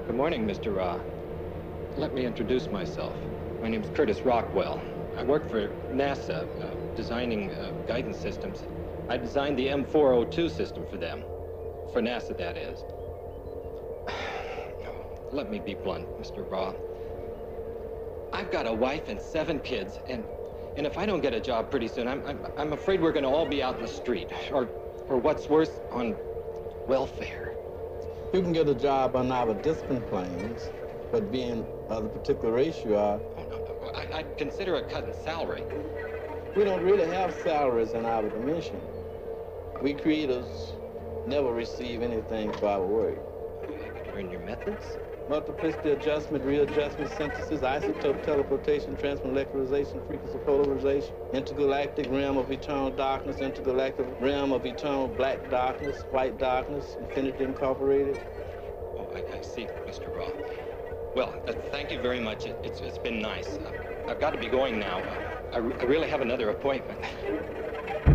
Good morning, Mr. Ra. Let me introduce myself. My name's Curtis Rockwell. I work for NASA, designing guidance systems. I designed the M402 system for them. For NASA, that is. Let me be blunt, Mr. Ra. I've got a wife and 7 kids, and if I don't get a job pretty soon, I'm afraid we're gonna all be out in the street, or what's worse, on welfare. You can get a job on our discipline plans, but being of the particular race you are... Oh, no. I'd consider a cut in salary. We don't really have salaries in our dimension. We creators never receive anything for our work. Learn your methods? Multiplicity adjustment, readjustment, synthesis, isotope teleportation, transmolecularization, frequency polarization, intergalactic realm of eternal darkness, intergalactic realm of eternal black darkness, white darkness, Infinity Incorporated. Oh, I see, Mr. Ra. Well, thank you very much. It's been nice. I've got to be going now. I really have another appointment.